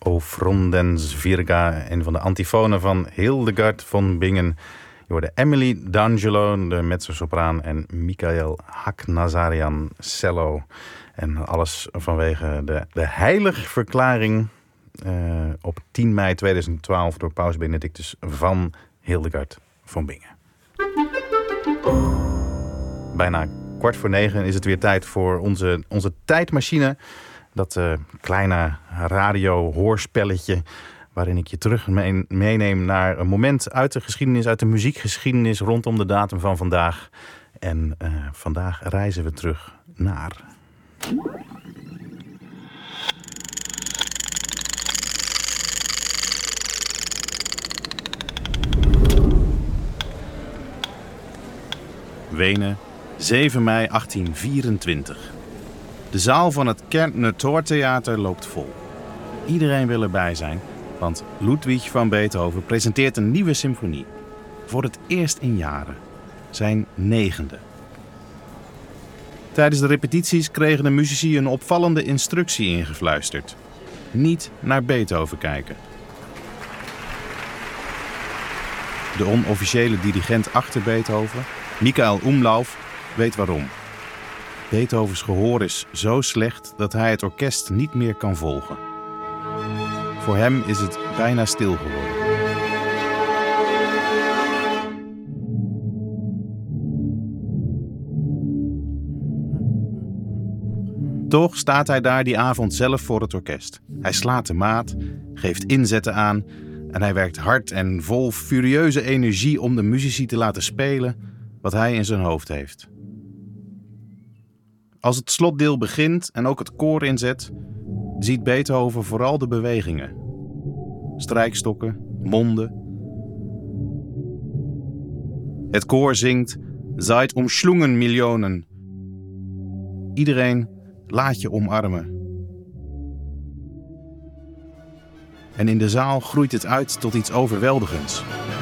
O Frondens Virga, een van de antifonen van Hildegard von Bingen. Je hoorde Emily D'Angelo, de mezzosopraan, en Michael Haknazarian, cello. En alles vanwege de heiligverklaring op 10 mei 2012 door Paus Benedictus van Hildegard von Bingen. Bijna 8:45 is het weer tijd voor onze tijdmachine. Dat kleine radio-hoorspelletje waarin ik je terug meeneem naar een moment uit de geschiedenis, uit de muziekgeschiedenis rondom de datum van vandaag. En vandaag reizen we terug naar... Wenen, 7 mei 1824. De zaal van het Kärntner Tortheater loopt vol. Iedereen wil erbij zijn, want Ludwig van Beethoven presenteert een nieuwe symfonie. Voor het eerst in jaren. Zijn 9e. Tijdens de repetities kregen de muzici een opvallende instructie ingefluisterd. Niet naar Beethoven kijken. De onofficiële dirigent achter Beethoven, Michael Umlauf, weet waarom. Beethovens gehoor is zo slecht dat hij het orkest niet meer kan volgen. Voor hem is het bijna stil geworden. Toch staat hij daar die avond zelf voor het orkest. Hij slaat de maat, geeft inzetten aan en hij werkt hard en vol furieuze energie om de muzici te laten spelen wat hij in zijn hoofd heeft. Als het slotdeel begint en ook het koor inzet, ziet Beethoven vooral de bewegingen. Strijkstokken, monden. Het koor zingt Seid umschlungen Millionen. Iedereen laat je omarmen. En in de zaal groeit het uit tot iets overweldigends.